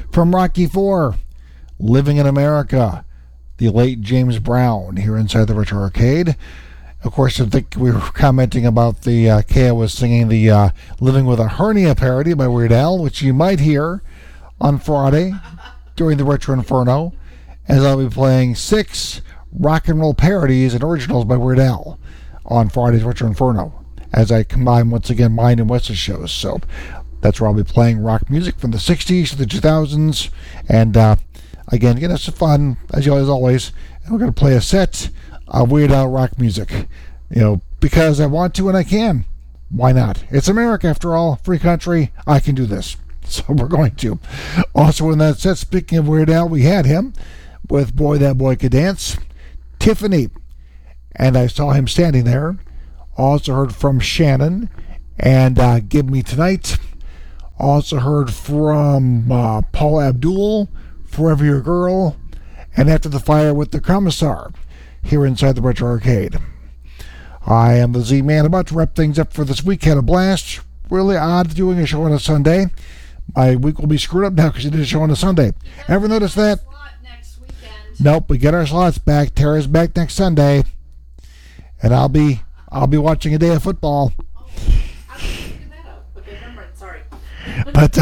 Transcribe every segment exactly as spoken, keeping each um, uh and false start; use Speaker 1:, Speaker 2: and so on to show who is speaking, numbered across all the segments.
Speaker 1: From Rocky four, Living in America, the late James Brown, here inside the Retro Arcade. Of course, I think we were commenting about the uh, Kaya was singing the uh, Living with a Hernia parody by Weird Al, which you might hear on Friday during the Retro Inferno, as I'll be playing six rock and roll parodies and originals by Weird Al on Friday's Retro Inferno, as I combine once again mine and Wes's shows. So that's where I'll be playing rock music from the sixties to the two thousands, and uh, again, get us some fun, as you always, always, and we're going to play a set of Weird Al rock music, you know, because I want to and I can. Why not? It's America, after all, free country. I can do this, so we're going to. Also in that set, speaking of Weird Al, we had him with Boy That Boy Could Dance, Tiffany, and I saw him standing there. Also heard from Shannon and uh, Give Me Tonight. Also heard from uh, Paul Abdul, Forever Your Girl, and After the Fire with the Commissar, here inside the Retro Arcade. I am the Z-Man, about to wrap things up for this week. Had a blast. Really odd doing a show on a Sunday. My week will be screwed up now because you did a show on a Sunday. Ever notice that?
Speaker 2: Next weekend.
Speaker 1: Nope, we get our slots back. Tara's back next Sunday, and I'll be I'll be watching a day of football.
Speaker 2: Oh, I was figuring that out. Okay, never mind. Sorry.
Speaker 1: But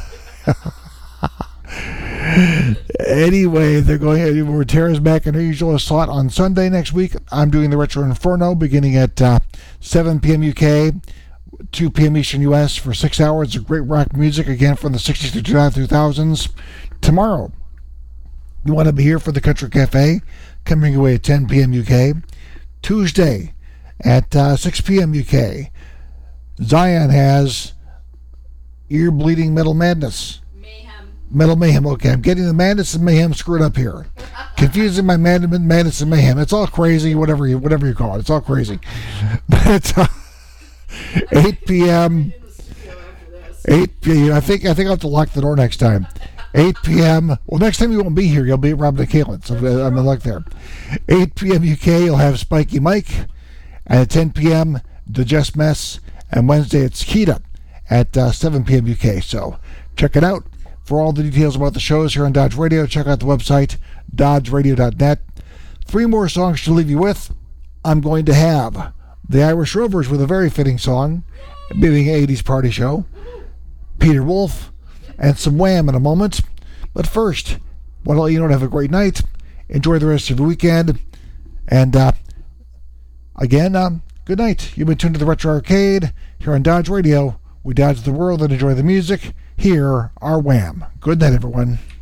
Speaker 1: uh, anyway, they're going. Where Tara's back in her usual slot on Sunday next week. I'm doing the Retro Inferno beginning at uh, seven p.m. U K, two p.m. Eastern U S for six hours of great rock music, again from the sixties to two thousands. Tomorrow, you want to be here for the Country Cafe, coming away at ten p.m. U K. Tuesday at uh, six p.m. U K, Zion has Ear Bleeding Metal Madness.
Speaker 2: Mayhem.
Speaker 1: Metal Mayhem, okay. I'm getting the Madness and Mayhem screwed up here. Confusing my Mad- Madness and Mayhem. It's all crazy, whatever you whatever you call it. It's all crazy. But uh, eight p.m. eight p.m. I think I think I'll have to lock the door next time. eight p.m. Well, next time you won't be here. You'll be at Rob DeKalen, so I'm gonna look there. eight p.m. U K, you'll have Spiky Mike. And at ten p.m., The Just Mess. And Wednesday, it's Kita at uh, seven p.m. U K. So check it out. For all the details about the shows here on Dodge Radio, check out the website, dodge radio dot net. Three more songs to leave you with. I'm going to have the Irish Rovers with a very fitting song, being an eighties party show, Peter Wolf, and some Wham in a moment. But first, want to let you know to have a great night. Enjoy the rest of your weekend. And uh, again, um, good night. You've been tuned to the Retro Arcade here on Dodge Radio. We dodge the world and enjoy the music. Here are Wham. Good night, everyone.